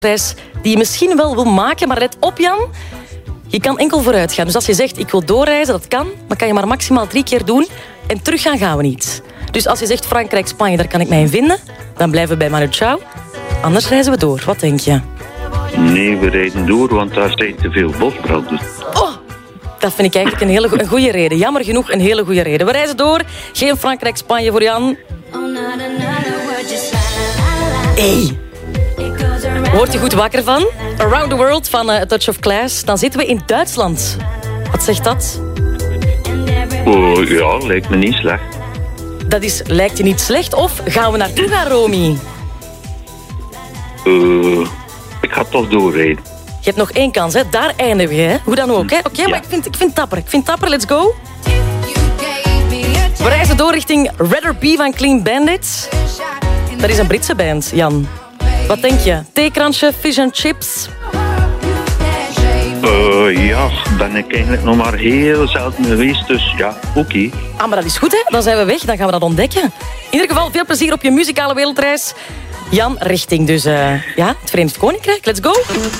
wereldreis die je misschien wel wil maken, maar let op, Jan. Je kan enkel vooruit gaan. Dus als je zegt, ik wil doorreizen, dat kan. Maar kan je maar maximaal 3 keer doen. En teruggaan gaan we niet. Dus als je zegt Frankrijk, Spanje, daar kan ik mij in vinden. Dan blijven we bij Manu Chao. Anders reizen we door. Wat denk je? Nee, we rijden door, want daar zijn te veel bosbranden. Oh, dat vind ik eigenlijk een goede reden. Jammer genoeg een hele goede reden. We reizen door. Geen Frankrijk, Spanje voor Jan. Hey. Word je goed wakker van? Around the World van A Touch of Class. Dan zitten we in Duitsland. Wat zegt dat? Oh, ja, lijkt me niet slecht. Lijkt je niet slecht? Of gaan we naartoe gaan, Romy? Ik ga toch doorrijden. Je hebt nog 1 kans, hè? Daar eindigen we, hè? Hoe dan ook, hè? Oké, maar ik vind tapper. Ik vind tapper, let's go. We reizen door richting Rather Be van Clean Bandit. Dat is een Britse band, Jan. Wat denk je? Theekransje, fish and chips? Ja, ben ik eigenlijk nog maar heel zelden geweest, dus ja, oké. Ah, maar dat is goed, hè? Dan zijn we weg, dan gaan we dat ontdekken. In ieder geval, veel plezier op je muzikale wereldreis. Jan, richting dus het Verenigd Koninkrijk. Let's go!